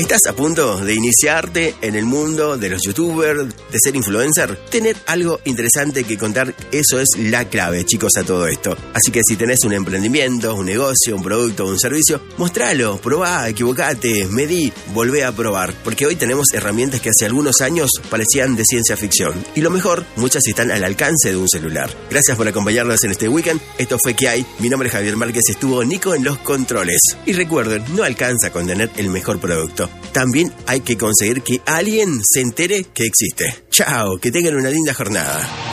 ¿Estás a punto de iniciarte en el mundo de los youtubers, de ser influencer? Tener algo interesante que contar, eso es la clave, chicos, a todo esto. Así que si tenés un emprendimiento, un negocio, un producto o un servicio, mostralo, probá, equivocate, medí, volvé a probar. Porque hoy tenemos herramientas que hace algunos años parecían de ciencia ficción. Y lo mejor, muchas están al alcance de un celular. Gracias por acompañarnos en este weekend. Esto fue ¿Qué hay? Mi nombre es Javier Márquez, estuvo Nico en los controles. Y recuerden, no alcanza con tener el mejor producto. También hay que conseguir que alguien se entere que existe. Chao, que tengan una linda jornada.